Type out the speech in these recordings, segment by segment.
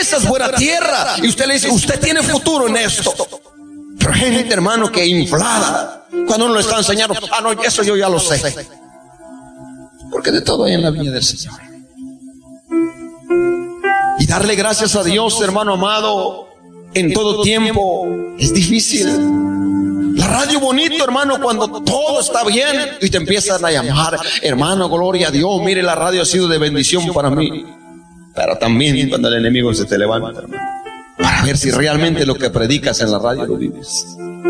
esa es buena tierra. Y usted le dice, usted tiene futuro en esto. Pero gente, hermano, que inflada. Cuando uno le está enseñando, no, eso yo ya lo sé. Porque de todo hay en la viña del Señor. Y darle gracias a Dios, hermano amado, en todo tiempo es difícil. La radio bonito, hermano, cuando todo está bien y te empiezan a llamar, hermano, gloria a Dios, mire, la radio ha sido de bendición para mí. Pero también cuando el enemigo se te levanta, hermano, para ver si realmente lo que predicas en la radio lo vives.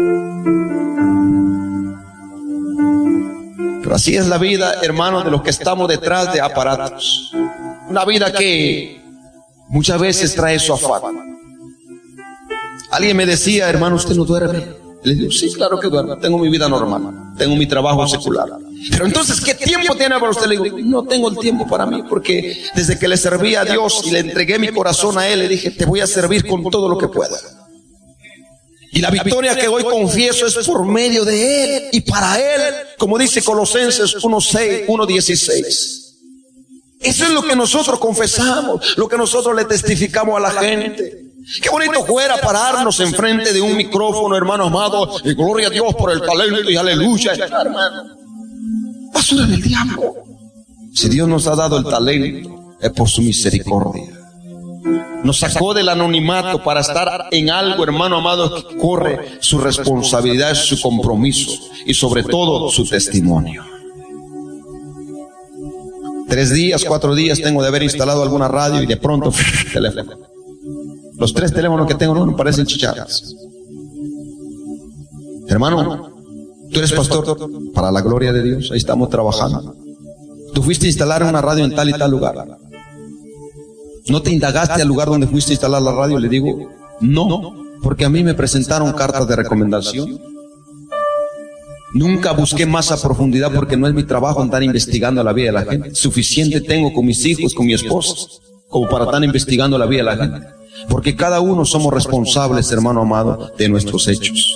Pero así es la vida, hermano, de los que estamos detrás de aparatos. Una vida que muchas veces trae su afán. Alguien me decía, hermano, ¿usted no duerme? Le digo, sí, claro que duermo. Tengo mi vida normal, tengo mi trabajo secular. Pero entonces, ¿qué tiempo tiene para usted? Le digo, no tengo el tiempo para mí, porque desde que le serví a Dios y le entregué mi corazón a Él, le dije, te voy a servir con todo lo que pueda. Y la victoria que hoy confieso es por medio de Él y para Él, como dice Colosenses 1:6, 1:16. Eso es lo que nosotros confesamos, lo que nosotros le testificamos a la gente. Qué bonito fuera pararnos enfrente de un micrófono, hermano amado, y gloria a Dios por el talento y aleluya, hermano. Basura del diablo. Si Dios nos ha dado el talento, es por su misericordia. Nos sacó del anonimato para estar en algo, hermano amado, que corre su responsabilidad, su compromiso y sobre todo su testimonio. 3 días, 4 días tengo de haber instalado alguna radio y de pronto teléfono. Los 3 teléfonos que tengo no parecen chicharras. Hermano, tú eres pastor, para la gloria de Dios, ahí estamos trabajando. Tú fuiste a instalar una radio en tal y tal lugar. ¿No te indagaste al lugar donde fuiste a instalar la radio? Le digo, no, porque a mí me presentaron cartas de recomendación. Nunca busqué más a profundidad porque no es mi trabajo andar investigando la vida de la gente. Suficiente tengo con mis hijos, con mi esposa, como para estar investigando la vida de la gente. Porque cada uno somos responsables, hermano amado, de nuestros hechos.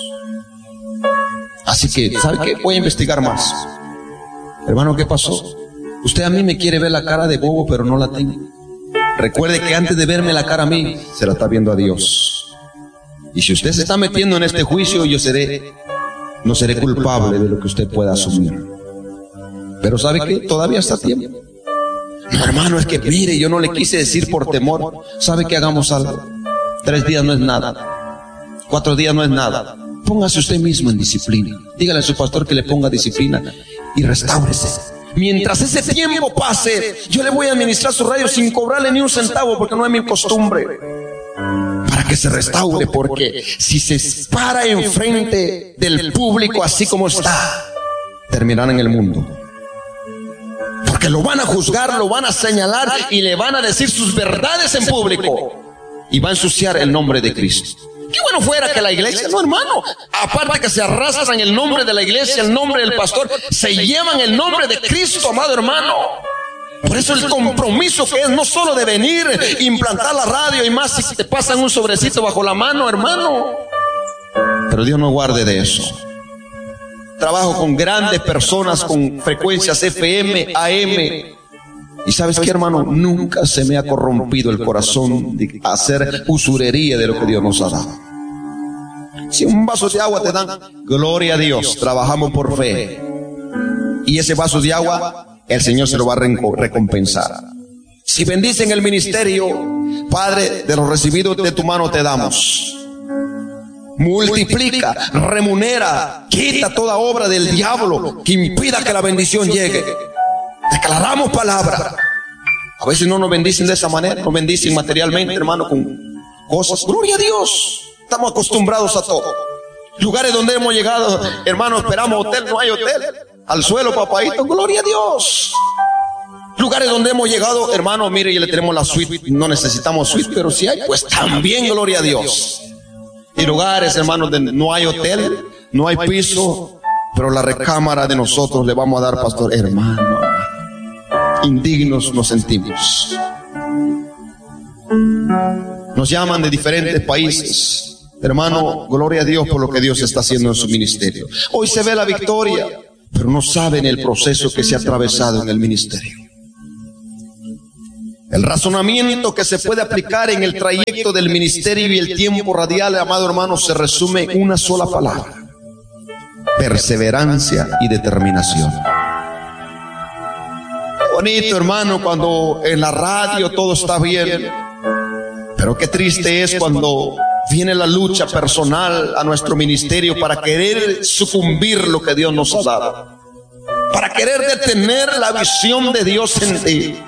Así que, ¿sabe qué? Voy a investigar más. Hermano, ¿qué pasó? Usted a mí me quiere ver la cara de bobo, pero no la tengo. Recuerde que antes de verme la cara a mí, se la está viendo a Dios. Y si usted se está metiendo en este juicio, yo no seré culpable de lo que usted pueda asumir. Pero ¿sabe qué? Todavía está a tiempo. No, hermano, es que mire, yo no le quise decir por temor. ¿Sabe que hagamos algo? 3 días no es nada. 4 días no es nada. Póngase usted mismo en disciplina. Dígale a su pastor que le ponga disciplina y restáurese. Mientras ese tiempo pase, yo le voy a administrar su radio sin cobrarle ni un centavo, porque no es mi costumbre. Para que se restaure, porque si se para enfrente del público así como está, terminará en el mundo. Porque lo van a juzgar, lo van a señalar y le van a decir sus verdades en público. Y va a ensuciar el nombre de Cristo. Qué bueno fuera que la iglesia, no, hermano, aparte que se arrastran el nombre de la iglesia, el nombre del pastor, se llevan el nombre de Cristo, amado hermano. Por eso el compromiso que es no solo de venir, implantar la radio y más si te pasan un sobrecito bajo la mano, hermano. Pero Dios no guarde de eso. Trabajo con grandes personas, con frecuencias FM, AM. Y ¿sabes qué, hermano? Nunca se me ha corrompido el corazón de hacer usurería de lo que Dios nos ha dado. Si un vaso de agua te dan, gloria a Dios, trabajamos por fe. Y ese vaso de agua, el Señor se lo va a recompensar. Si bendicen el ministerio, Padre, de lo recibido de tu mano te damos. Multiplica, remunera, quita toda obra del diablo que impida que la bendición llegue. Declaramos palabra. A veces no nos bendicen de esa manera, nos bendicen materialmente, hermano, con cosas. Gloria a Dios. Estamos acostumbrados a todo. Lugares donde hemos llegado, hermano, esperamos hotel, no hay hotel. Al suelo, papadito, gloria a Dios. Lugares donde hemos llegado, hermano, mire, ya le tenemos la suite. No necesitamos suite, pero si hay, pues también, gloria a Dios. Y lugares, hermano, donde no hay hotel, no hay piso, pero la recámara de nosotros le vamos a dar, pastor, hermano. Indignos nos sentimos. Nos llaman de diferentes países. Hermano, gloria a Dios por lo que Dios está haciendo en su ministerio. Hoy se ve la victoria, pero no saben el proceso que se ha atravesado en el ministerio. El razonamiento que se puede aplicar en el trayecto del ministerio y el tiempo radial, amado hermano, se resume en una sola palabra: perseverancia y determinación. Bonito, hermano, cuando en la radio todo está bien, pero qué triste es cuando viene la lucha personal a nuestro ministerio para querer sucumbir lo que Dios nos ha dado, para querer detener la visión de Dios en ti.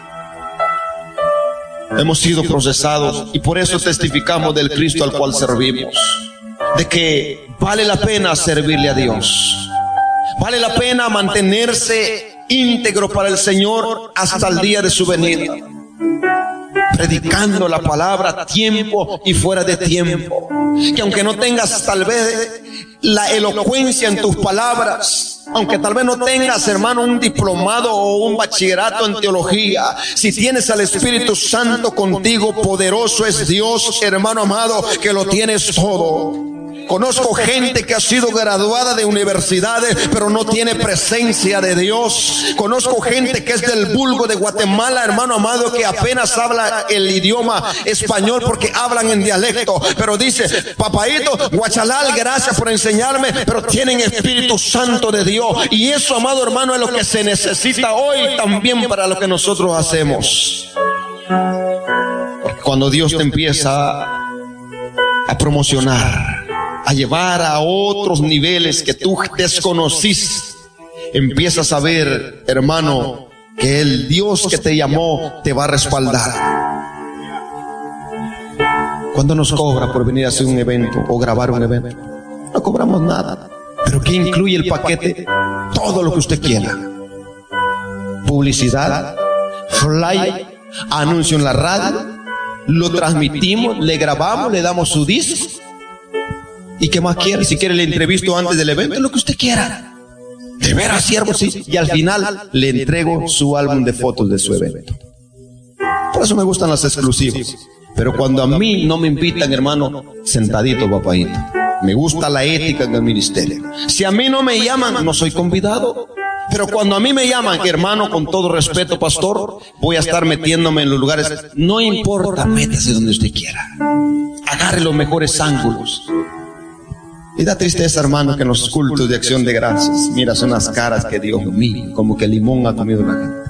Hemos sido procesados y por eso testificamos del Cristo al cual servimos, de que vale la pena servirle a Dios, vale la pena mantenerse íntegro para el Señor hasta el día de su venida, predicando la palabra a tiempo y fuera de tiempo. Que aunque no tengas tal vez la elocuencia en tus palabras, aunque tal vez no tengas, hermano, un diplomado o un bachillerato en teología, si tienes al Espíritu Santo contigo, poderoso es Dios, hermano amado, que lo tienes todo. Conozco gente que ha sido graduada de universidades, pero no tiene presencia de Dios. Conozco gente que es del vulgo de Guatemala, hermano amado, que apenas habla el idioma español porque hablan en dialecto, pero dice: papaito, guachalal, gracias por enseñarme, pero tienen Espíritu Santo de Dios. Y eso, amado hermano, es lo que se necesita hoy también para lo que nosotros hacemos. Porque cuando Dios te empieza a promocionar, a llevar a otros niveles que tú desconociste, empiezas a ver, hermano, que el Dios que te llamó te va a respaldar. ¿Cuánto nos cobra por venir a hacer un evento o grabar un evento? No cobramos nada. ¿Pero qué incluye el paquete? Todo lo que usted quiera: publicidad, flyer, anuncio en la radio, lo transmitimos, le grabamos, le damos su disco. ¿Y qué más quiere? Si quiere le entrevisto antes del evento, lo que usted quiera. De veras, siervo, sí. Y al final le entrego su álbum de fotos de su evento. Por eso me gustan las exclusivas. Pero cuando a mí no me invitan, hermano, sentadito, papaito. Me gusta la ética en el ministerio. Si a mí no me llaman, no soy convidado. Pero cuando a mí me llaman, hermano, con todo respeto, pastor, voy a estar metiéndome en los lugares. No importa, métase donde usted quiera. Agarre los mejores ángulos. Y da tristeza, hermano, que en los cultos de acción de gracias miras unas caras que, Dios mío, como que limón ha comido la gente.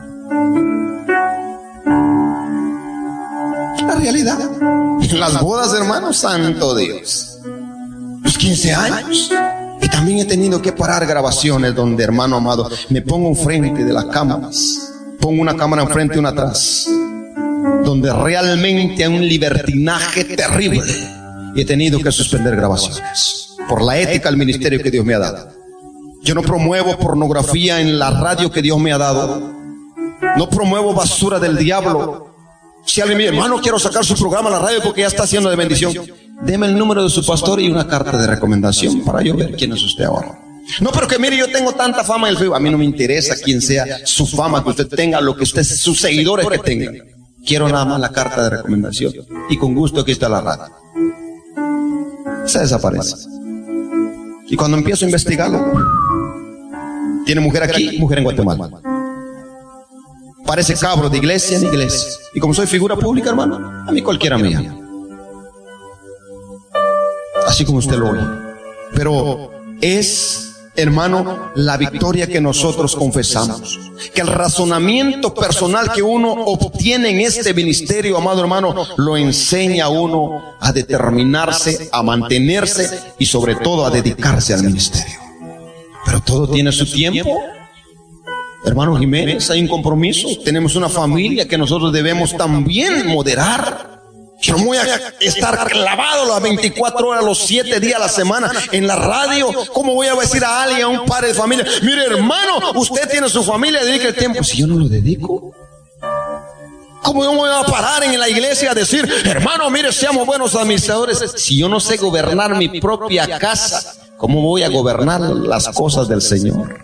La realidad. En las bodas, hermano, santo Dios, los 15 años. Y también he tenido que parar grabaciones donde, hermano amado, me pongo enfrente de las cámaras. Pongo una cámara enfrente y una atrás, donde realmente hay un libertinaje terrible. Y he tenido que suspender grabaciones por la ética del ministerio que Dios me ha dado. Yo no promuevo pornografía en la radio que Dios me ha dado. No promuevo basura del diablo. Si alguien me dice: hermano, quiero sacar su programa a la radio porque ya está haciendo de bendición, deme el número de su pastor y una carta de recomendación para yo ver quién es usted ahora. No, pero que mire, yo tengo tanta fama en el Facebook. A mí no me interesa quién sea su fama, que usted tenga, lo que usted, sus seguidores que tengan. Quiero nada más la carta de recomendación. Y con gusto aquí está la radio. Se desaparece. Y cuando empiezo a investigarlo, tiene mujer aquí, mujer en Guatemala. Parece cabro de iglesia en iglesia. Y como soy figura pública, hermano, a mí cualquiera me llama. Así como usted lo oye. Pero es, hermano, la victoria que nosotros confesamos. Que el razonamiento personal que uno obtiene en este ministerio, amado hermano, lo enseña a uno a determinarse, a mantenerse y sobre todo a dedicarse al ministerio. Pero todo tiene su tiempo. Hermano Jiménez, hay un compromiso. Tenemos una familia que nosotros debemos también moderar. Yo no voy a estar clavado las 24 horas, los 7 días a la semana en la radio. ¿Cómo voy a decir a alguien, a un padre de familia: mire, hermano, usted tiene su familia, dedique el tiempo? Si yo no lo dedico, ¿cómo yo me voy a parar en la iglesia a decir: hermano, mire, seamos buenos administradores? Si yo no sé gobernar mi propia casa, ¿cómo voy a gobernar las cosas del Señor?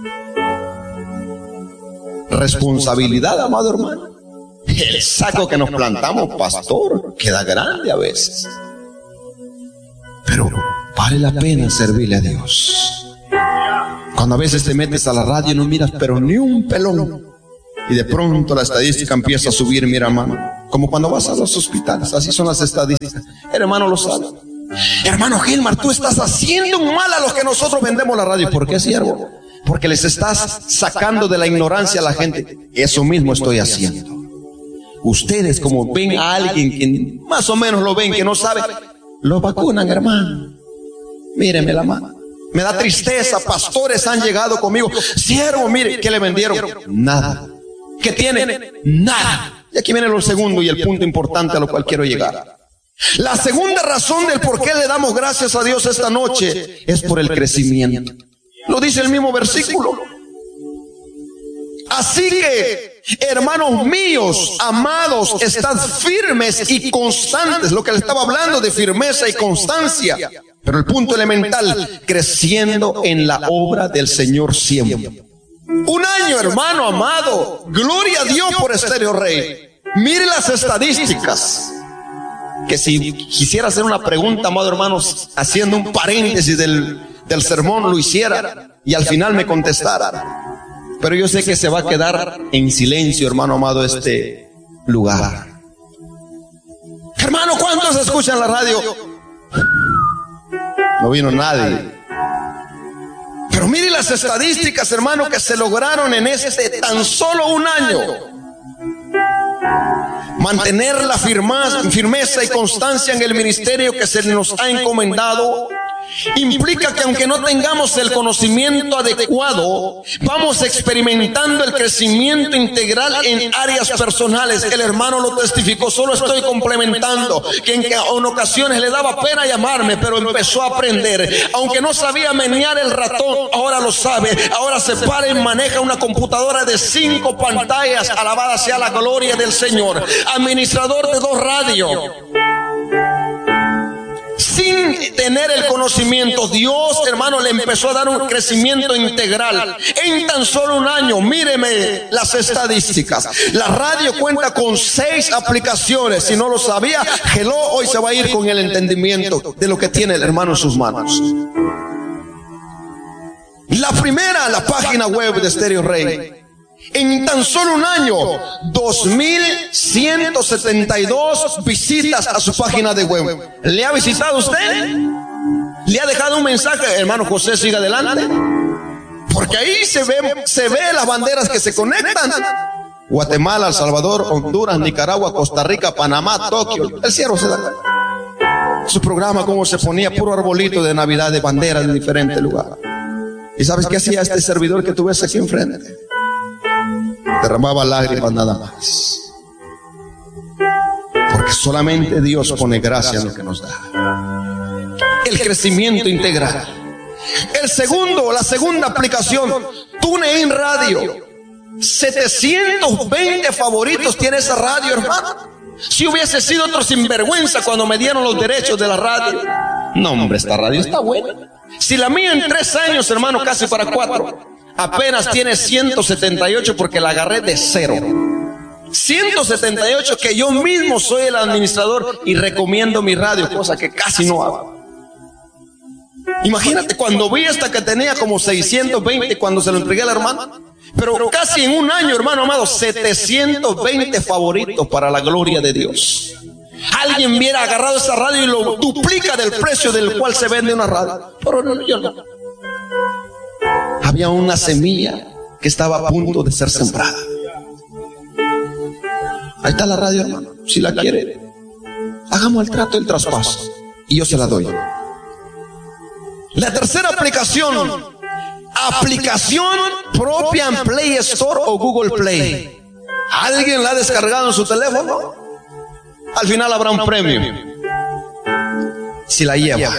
Responsabilidad, amado hermano. El saco que nos plantamos, pastor, queda grande a veces. Pero vale la pena servirle a Dios. Cuando a veces te metes a la radio y no miras pero ni un pelón, Y de pronto la estadística empieza a subir, mira, hermano. Como cuando vas a los hospitales, así son las estadísticas. El hermano lo sabe. Hermano Gilmar, tú estás haciendo un mal a los que nosotros vendemos la radio. ¿Por qué, siervo? Porque les estás sacando de la ignorancia a la gente. Eso mismo estoy haciendo. Ustedes, como ven a alguien que más o menos lo ven, que no sabe, lo vacunan, hermano. Míreme la mano. Me da tristeza, pastores han llegado conmigo. Siervo, mire, ¿qué le vendieron? Nada. ¿Qué tiene? Nada. Y aquí viene lo segundo y el punto importante a lo cual quiero llegar. La segunda razón del por qué le damos gracias a Dios esta noche es por el crecimiento. Lo dice el mismo versículo. Así que, hermanos míos, amados, estad firmes y constantes. Lo que le estaba hablando de firmeza y constancia. Pero el punto elemental, creciendo en la obra del Señor siempre. Un año, hermano amado. Gloria a Dios por Estéreo Rey. Mire las estadísticas. Que si quisiera hacer una pregunta, amado hermanos, haciendo un paréntesis del sermón, lo hiciera y al final me contestara. Pero yo sé que se va a quedar en silencio, hermano amado, este lugar. Hermano, ¿cuántos escuchan la radio? No vino nadie. Pero mire las estadísticas, hermano, que se lograron en tan solo un año. Mantener la firmeza y constancia en el ministerio que se nos ha encomendado implica que aunque no tengamos el conocimiento adecuado, vamos experimentando el crecimiento integral en áreas personales. El hermano lo testificó, solo estoy complementando que en ocasiones le daba pena llamarme, pero empezó a aprender. Aunque no sabía menear el ratón, ahora lo sabe. Ahora se para y maneja una computadora de 5 pantallas. Alabada sea la gloria del Señor. Administrador de 2 radios. Sin tener el conocimiento, Dios, hermano, le empezó a dar un crecimiento integral en tan solo un año. Míreme las estadísticas. La radio cuenta con 6 aplicaciones. Si no lo sabía, hello, hoy se va a ir con el entendimiento de lo que tiene el hermano en sus manos. La primera, la página web de Estéreo Rey. En tan solo un año, 2,172 visitas a su página de web. ¿Le ha visitado usted? ¿Le ha dejado un mensaje? Hermano José, siga adelante. Porque ahí se ve las banderas que se conectan. Guatemala, El Salvador, Honduras, Nicaragua, Costa Rica, Panamá, Tokio. El cielo se da. Su programa, como se ponía puro arbolito de Navidad, de banderas de diferentes lugares. ¿Y sabes qué hacía este servidor que tú ves aquí enfrente? Derramaba lágrimas nada más. Porque solamente Dios pone gracia en lo que nos da. El crecimiento integral. La segunda aplicación, TuneIn Radio. 720 favoritos tiene esa radio, hermano. Si hubiese sido otro sinvergüenza cuando me dieron los derechos de la radio. No, hombre, esta radio está buena. Si la mía en 3 años, hermano, casi para 4. Apenas tiene 178 porque la agarré de 0. 178 que yo mismo soy el administrador y recomiendo mi radio, cosa que casi no hago. Imagínate cuando vi esta que tenía como 620 cuando se lo entregué al hermano. Pero casi en un año, hermano amado, 720 favoritos para la gloria de Dios. Alguien hubiera agarrado esa radio y lo duplica del precio del cual se vende una radio. Pero no, yo no. Había una semilla que estaba a punto de ser sembrada. Ahí está la radio, hermano. Si la quiere, hagamos el trato del traspaso y yo se la doy. La tercera aplicación propia en Play Store o Google Play. ¿Alguien la ha descargado en su teléfono? Al final habrá un premio si la lleva.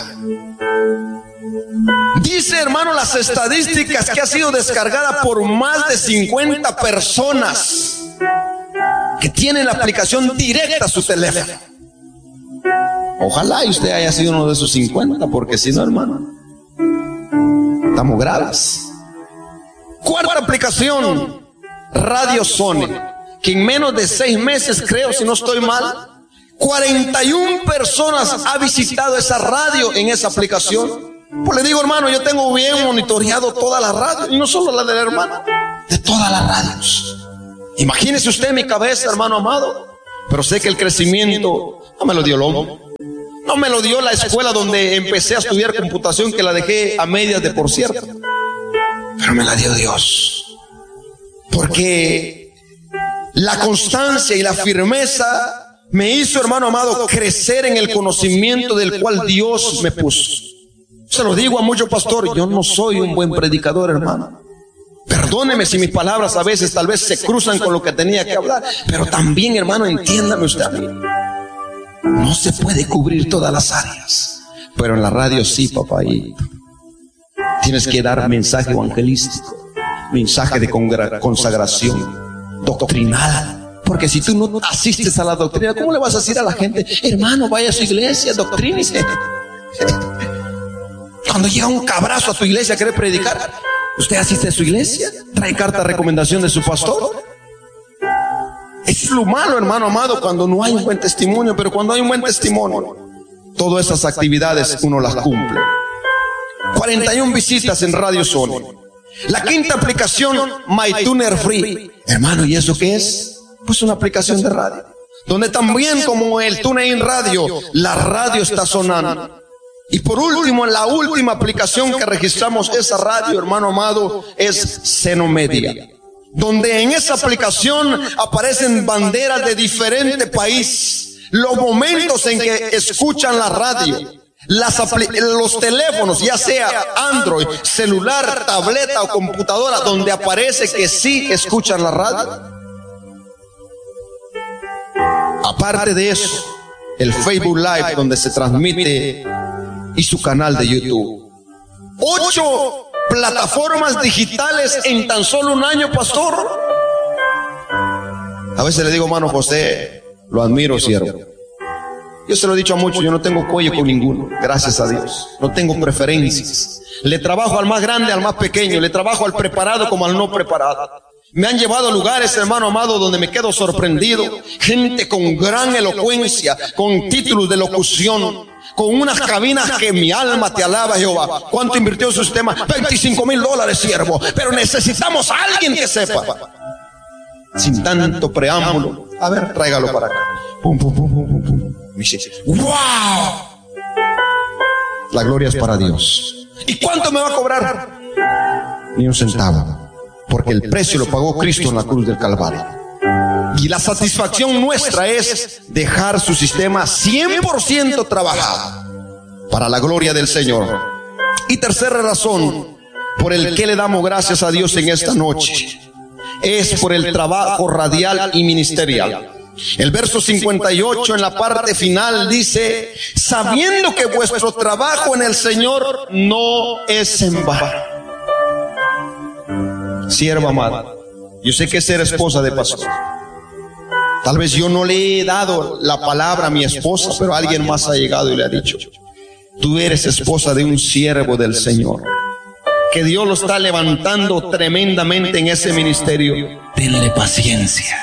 Dice, hermano, las estadísticas que ha sido descargada por más de 50 personas que tienen la aplicación directa a su teléfono. Ojalá y usted haya sido uno de esos 50, porque si no, hermano, estamos graves. Cuarta aplicación, Radio Sony, que en menos de 6 meses, creo, si no estoy mal, 41 personas ha visitado esa radio en esa aplicación. Pues le digo, hermano, yo tengo bien monitoreado todas las radios, y no solo la del hermano, de todas las radios. Imagínese usted mi cabeza, hermano amado. Pero sé que el crecimiento no me lo dio el hombre. No me lo dio la escuela donde empecé a estudiar computación, que la dejé a medias de por cierto. Pero me la dio Dios. Porque la constancia y la firmeza me hizo, hermano amado, crecer en el conocimiento del cual Dios me puso. Se lo digo a muchos pastores, yo no soy un buen predicador, hermano. Perdóneme si mis palabras a veces tal vez se cruzan con lo que tenía que hablar, pero también, hermano, entiéndame usted a mí. No se puede cubrir todas las áreas, pero en la radio sí, papayito. Tienes que dar mensaje evangelístico, mensaje de consagración, doctrinal. Porque si tú no asistes a la doctrina, ¿cómo le vas a decir a la gente, hermano, vaya a su iglesia, doctrínice? Cuando llega un cabrazo a tu iglesia a querer predicar, ¿usted asiste a su iglesia? ¿Trae carta de recomendación de su pastor? Eso es lo malo, hermano amado, cuando no hay un buen testimonio. Pero cuando hay un buen testimonio, todas esas actividades uno las cumple. 41 visitas en Radio Sony. La quinta aplicación, MyTuner Free. Hermano, ¿y eso qué es? Pues una aplicación de radio, donde también, como el TuneIn Radio, la radio está sonando. Y por último, la última aplicación que registramos esa radio, hermano amado, es Seno Media, donde en esa aplicación aparecen banderas de diferentes países, los momentos en que escuchan la radio, los teléfonos, ya sea Android, celular, tableta o computadora, donde aparece que sí escuchan la radio. Aparte de eso, el Facebook Live, donde se transmite, y su canal de YouTube. 8 plataformas digitales en tan solo un año, pastor. A veces le digo, hermano José, lo admiro, siervo. Yo se lo he dicho a muchos, yo no tengo cuello con ninguno, gracias a Dios. No tengo preferencias. Le trabajo al más grande, al más pequeño. Le trabajo al preparado como al no preparado. Me han llevado a lugares, hermano amado, donde me quedo sorprendido. Gente con gran elocuencia, con títulos de locución, con unas cabinas que mi alma te alaba, Jehová. ¿Cuánto invirtió su sistema? $25,000, siervo. Pero necesitamos a alguien que sepa. Sin tanto preámbulo. A ver, tráigalo para acá. Pum, pum, pum, pum, pum, pum. ¡Wow! La gloria es para Dios. ¿Y cuánto me va a cobrar? Ni un centavo. Porque el precio lo pagó Cristo en la cruz del Calvario. Y la satisfacción nuestra es dejar su sistema 100% trabajado para la gloria del Señor. Y tercera razón por el que le damos gracias a Dios en esta noche es por el trabajo radial y ministerial. El verso 58 en la parte final dice: sabiendo que vuestro trabajo en el Señor no es en vano. Sierva amada, yo sé que ser esposa de pastor, tal vez yo no le he dado la palabra a mi esposa, pero alguien más ha llegado y le ha dicho: tú eres esposa de un siervo del Señor, que Dios lo está levantando tremendamente en ese ministerio. Tenle paciencia.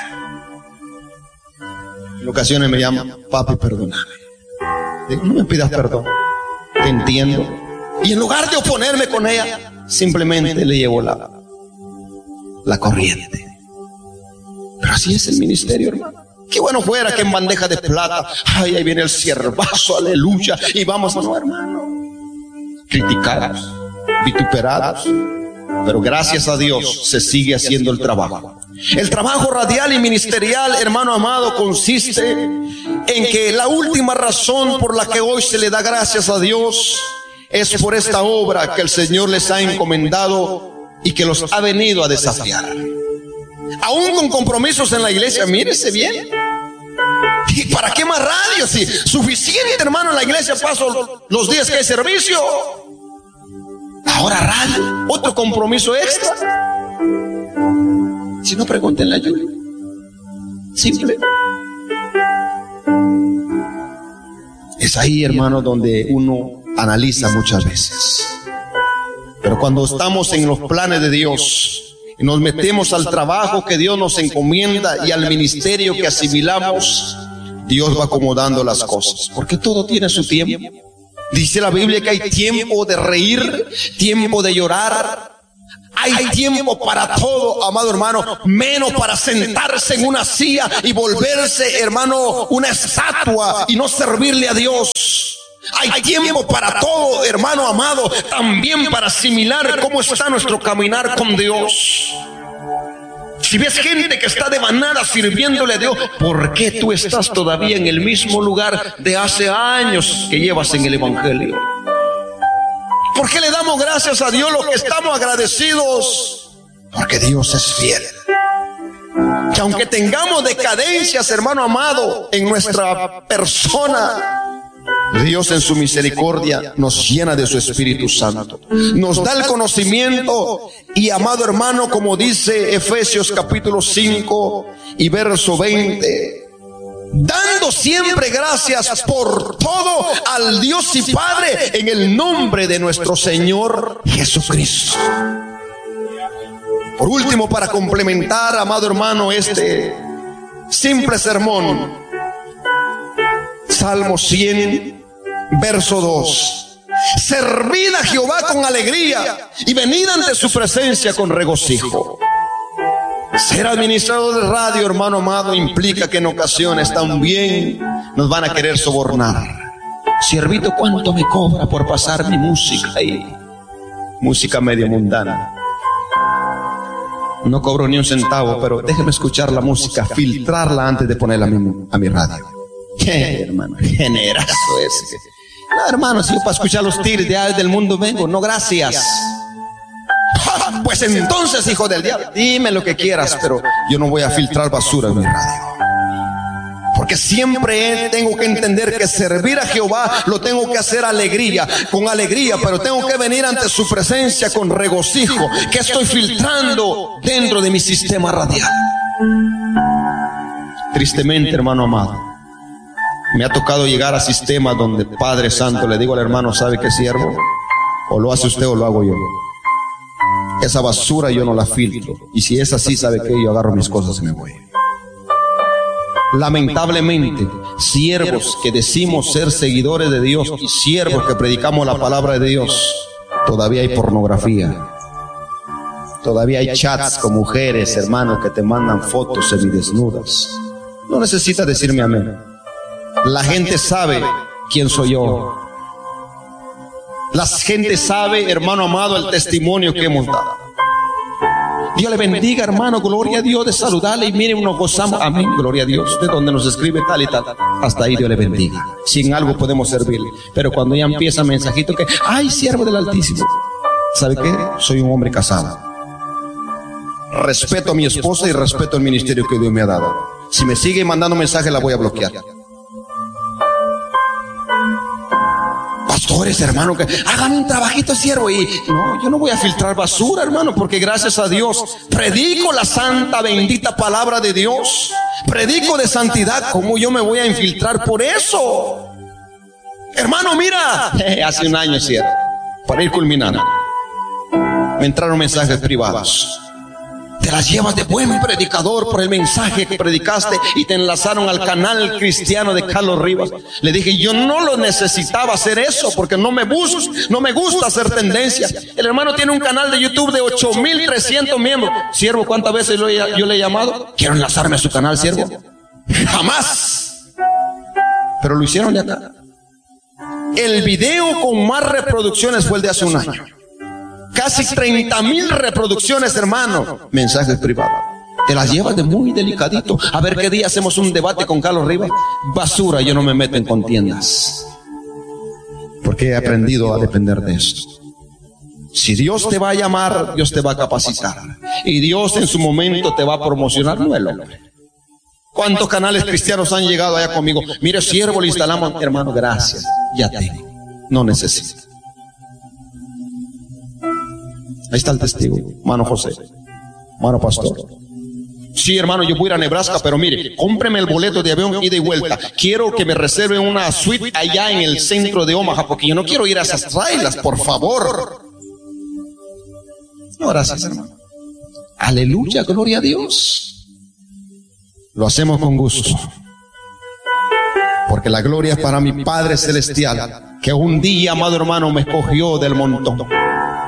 En ocasiones me llaman: papi, perdóname. Digo: no me pidas perdón, te entiendo. Y en lugar de oponerme con ella, simplemente le llevo la corriente. Pero así es el ministerio, hermano. Qué bueno fuera que en bandeja de plata, ay, ahí viene el siervazo, aleluya, y vamos. No, hermano, criticados, vituperados, pero gracias a Dios se sigue haciendo el trabajo. El trabajo radial y ministerial, hermano amado, consiste en que la última razón por la que hoy se le da gracias a Dios es por esta obra que el Señor les ha encomendado y que los ha venido a desafiar. Aún con compromisos en la iglesia, mírese bien. ¿Y para qué más radio? Si suficiente, hermano, en la iglesia paso los días que hay servicio. Ahora radio, otro compromiso extra. Si no, pregúntenle a Yuli. Simple. Es ahí, hermano, donde uno analiza muchas veces. Pero cuando estamos en los planes de Dios y nos metemos al trabajo que Dios nos encomienda y al ministerio que asimilamos, Dios va acomodando las cosas, porque todo tiene su tiempo. Dice la Biblia que hay tiempo de reír, tiempo de llorar, Hay tiempo para todo, amado hermano, menos para sentarse en una silla y volverse, hermano, una estatua y no servirle a Dios. Hay tiempo para todo, hermano amado, también para asimilar cómo está nuestro caminar con Dios. Si ves gente que está de manada sirviéndole a Dios, ¿por qué tú estás todavía en el mismo lugar de hace años que llevas en el Evangelio? ¿Por qué le damos gracias a Dios los que estamos agradecidos? Porque Dios es fiel. Que aunque tengamos decadencias, hermano amado, en nuestra persona, Dios en su misericordia nos llena de su Espíritu Santo, nos da el conocimiento y, amado hermano, como dice Efesios capítulo 5 y verso 20, dando siempre gracias por todo al Dios y Padre en el nombre de nuestro Señor Jesucristo. Por último, para complementar, amado hermano, este simple sermón, Salmo 100, verso 2. Servid a Jehová con alegría y venid ante su presencia con regocijo. Ser administrador de radio, hermano amado, implica que en ocasiones también nos van a querer sobornar. Siervito, ¿cuánto me cobra por pasar mi música ahí? Música medio mundana. No cobro ni un centavo, pero déjeme escuchar la música, filtrarla antes de ponerla a mi radio. ¿Qué, hermano? Generazo ese. No, hermano, si yo para escuchar los tigres de aves del mundo vengo, no, gracias. Pues entonces, hijo del diablo, dime lo que quieras, pero yo no voy a filtrar basura en mi radio. Porque siempre tengo que entender que servir a Jehová lo tengo que hacer con alegría, pero tengo que venir ante su presencia con regocijo. Que estoy filtrando dentro de mi sistema radial. Tristemente, hermano amado, me ha tocado llegar a sistemas donde, Padre Santo, le digo al hermano, ¿sabe qué, siervo? O lo hace usted o lo hago yo. Esa basura yo no la filtro. Y si es así, ¿sabe qué? Yo agarro mis cosas y me voy. Lamentablemente, siervos que decimos ser seguidores de Dios y siervos que predicamos la palabra de Dios, todavía hay pornografía. Todavía hay chats con mujeres, hermanos, que te mandan fotos semidesnudas. No necesitas decirme amén. La gente sabe quién soy yo. La gente sabe, hermano amado, el testimonio que hemos dado. Dios le bendiga, hermano, gloria a Dios, de saludarle y miren, nos gozamos, amén, gloria a Dios, de donde nos escribe tal y tal, hasta ahí Dios le bendiga. Si en algo podemos servirle, pero cuando ya empieza mensajito que, ay, siervo del Altísimo, ¿sabe qué? Soy un hombre casado. Respeto a mi esposa y respeto el ministerio que Dios me ha dado. Si me sigue mandando mensajes, la voy a bloquear. Pastores, hermano, que hagan un trabajito, siervo, y no, yo no voy a filtrar basura, hermano, porque gracias a Dios predico la santa bendita palabra de Dios, predico de santidad. ¿Cómo yo me voy a infiltrar por eso? Hermano, mira, hace un año, siervo, para ir culminando, me entraron mensajes privados. Te las llevas de buen predicador por el mensaje que predicaste y te enlazaron al canal cristiano de Carlos Rivas. Le dije, yo no lo necesitaba hacer eso porque no me gusta hacer tendencia. El hermano tiene un canal de YouTube de 8,300 miembros. Siervo, ¿cuántas veces yo le he llamado? Quiero enlazarme a su canal, siervo. Jamás. Pero lo hicieron de acá. El video con más reproducciones fue el de hace un año. Casi 30,000 reproducciones, hermano. Mensajes privados. Te las llevas de muy delicadito. A ver qué día hacemos un debate con Carlos Rivas. Basura, yo no me meto en contiendas. Porque he aprendido a depender de esto. Si Dios te va a llamar, Dios te va a capacitar. Y Dios en su momento te va a promocionar, no el hombre. ¿Cuántos canales cristianos han llegado allá conmigo? Mire, siervo, le instalamos. Hermano, gracias. Ya tengo. No necesito. Ahí está el testigo, hermano José, hermano pastor. Sí, hermano, yo voy a ir a Nebraska, pero mire, cómpreme el boleto de avión ida y vuelta. Quiero que me reserven una suite allá en el centro de Omaha, porque yo no quiero ir a esas trailas, por favor. No, gracias, hermano. Aleluya, gloria a Dios. Lo hacemos con gusto, porque la gloria es para mi Padre Celestial, que un día, amado hermano, me escogió del montón.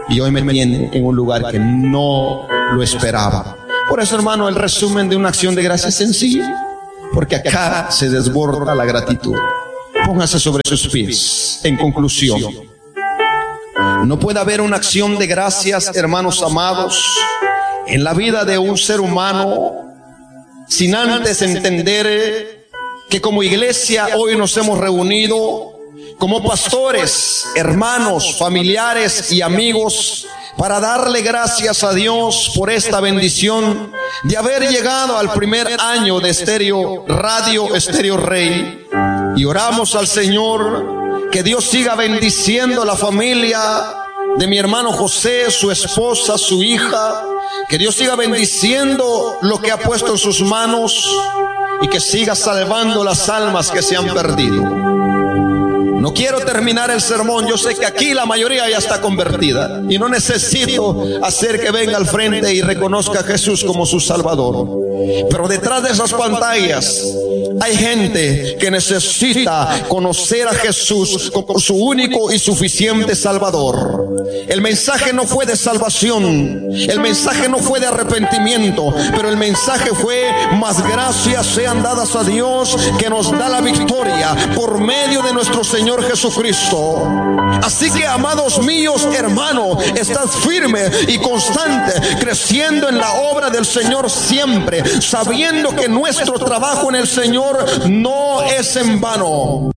y hoy me tiene en un lugar que no lo esperaba. Por eso, hermano, el resumen de una acción de gracia es sencillo, porque acá se desborda la gratitud. Póngase sobre sus pies. En conclusión, no puede haber una acción de gracias, hermanos amados, en la vida de un ser humano sin antes entender que como iglesia hoy nos hemos reunido como pastores, hermanos, familiares y amigos para darle gracias a Dios por esta bendición de haber llegado al primer año de Radio Estéreo Rey. Y oramos al Señor que Dios siga bendiciendo la familia de mi hermano José, su esposa, su hija, que Dios siga bendiciendo lo que ha puesto en sus manos y que siga salvando las almas que se han perdido. No quiero terminar el sermón, yo sé que aquí la mayoría ya está convertida y no necesito hacer que venga al frente y reconozca a Jesús como su Salvador. Pero detrás de esas pantallas hay gente que necesita conocer a Jesús como su único y suficiente Salvador. El mensaje no fue de salvación, el mensaje no fue de arrepentimiento, pero el mensaje fue: más gracias sean dadas a Dios, que nos da la victoria por medio de nuestro Señor Jesucristo. Así que, amados míos, hermano, estad firme y constante, creciendo en la obra del Señor siempre, sabiendo que nuestro trabajo en el Señor no es en vano.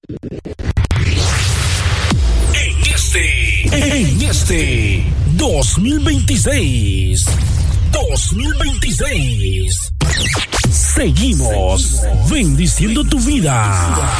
En este 2026, seguimos bendiciendo tu vida.